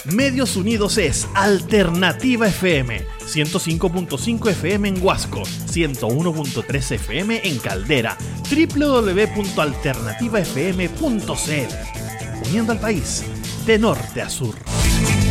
Medios Unidos es Alternativa FM, 105.5 FM en Huasco, 101.3 FM en Caldera, www.alternativafm.cl. Uniendo al país, de norte a sur.